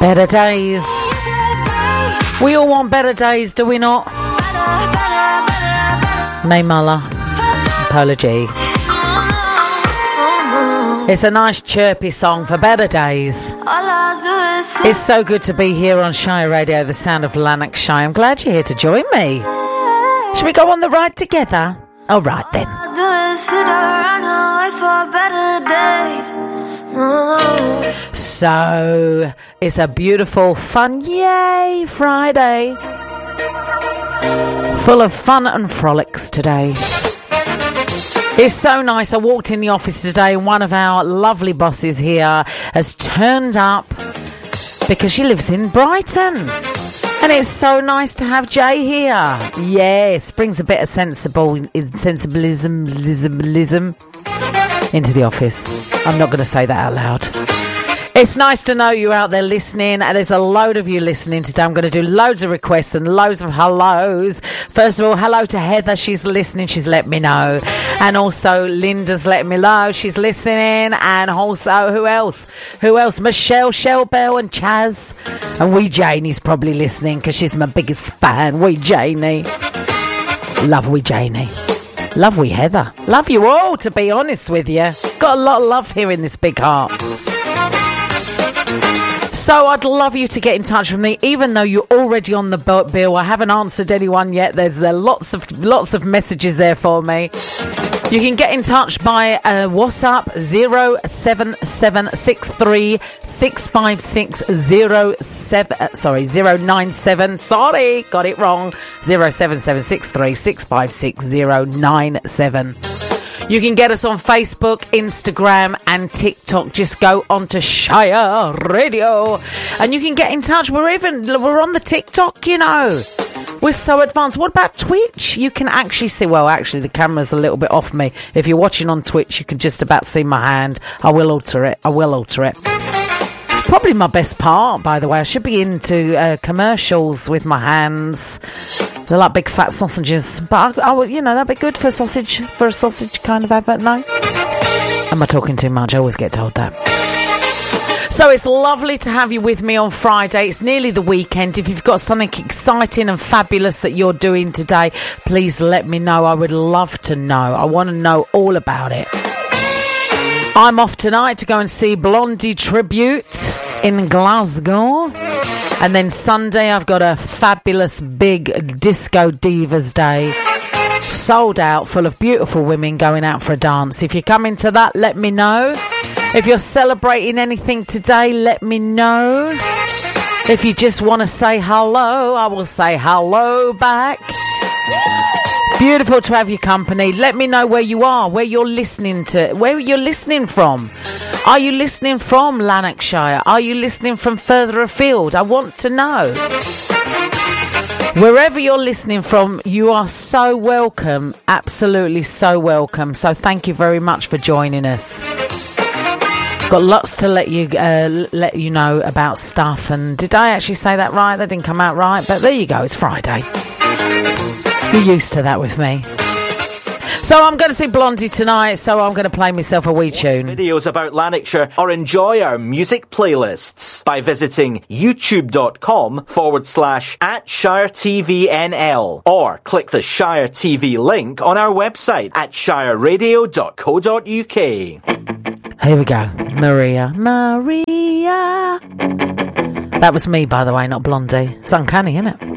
Better days. We all want better days, do we not? May Muller, Polar G. It's a nice chirpy song for better days. It's so good to be here on Shire Radio, the sound of Lanarkshire. I'm glad you're here to join me. Should we go on the ride together? All right then. So, it's a beautiful, fun, yay, Friday. Full of fun and frolics today. It's so nice. I walked in the office today and one of our lovely bosses here has turned up because she lives in Brighton. And it's so nice to have Jay here. Yes, brings a bit of sensibilism into the office. I'm not going to say that out loud. It's nice to know you're out there listening. There's a load of you listening today. I'm going to do loads of requests and loads of hellos. First of all, hello to Heather. She's listening. She's let me know. And also Linda's let me know. She's listening. And also, who else? Michelle, Shellbell and Chaz. And Wee Janie's probably listening because she's my biggest fan. Wee Janie. Love Wee Janie. Love Wee Heather. Love you all, to be honest with you. Got a lot of love here in this big heart. So I'd love you to get in touch with me, even though you're already on the bill. I haven't answered anyone yet. There's lots of messages there for me. You can get in touch by WhatsApp 097 Sorry, got it wrong. 07763656097. You can get us on Facebook, Instagram and TikTok. Just go onto Shire Radio and you can get in touch. We're on the TikTok, you know. We're so advanced. What about Twitch? You can actually see, well, actually the camera's a little bit off me. If you're watching on Twitch, you can just about see my hand. I will alter it. It's probably my best part, by the way. I should be into commercials with my hands. They're like big fat sausages, but that'd be good for a sausage kind of advert. No, am I talking too much? I always get told that. So it's lovely to have you with me on Friday. It's nearly the weekend. If you've got something exciting and fabulous that you're doing today, please let me know. I would love to know. I want to know all about it. I'm off tonight to go and see Blondie Tribute in Glasgow. And then Sunday, I've got a fabulous big Disco Divas Day. Sold out, full of beautiful women going out for a dance. If you're coming to that, let me know. If you're celebrating anything today, let me know. If you just want to say hello, I will say hello back. Beautiful to have your company. Let me know where you are, where you're listening from. Are you listening from Lanarkshire? Are you listening from further afield? I want to know. Wherever you're listening from, you are so welcome. Absolutely so welcome. So thank you very much for joining us. Got lots to let you know about stuff. And did I actually say that right? That didn't come out right. But there you go. It's Friday. You're used to that with me. So I'm going to see Blondie tonight, so I'm going to play myself a wee tune. Videos about Lanarkshire or enjoy our music playlists by visiting youtube.com/@ShireTVNL or click the Shire TV link on our website at shireradio.co.uk. Here we go. Maria. That was me, by the way, not Blondie. It's uncanny, isn't it?